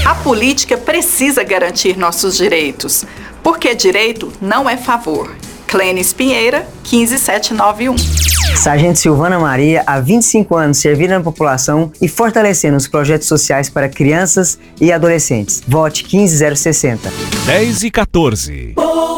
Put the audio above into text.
A política precisa garantir nossos direitos, porque direito não é favor. Clênis Pinheira, 15791. Sargento Silvana Maria, há 25 anos servindo a população e fortalecendo os projetos sociais para crianças e adolescentes. Vote 15060. 10 e 14.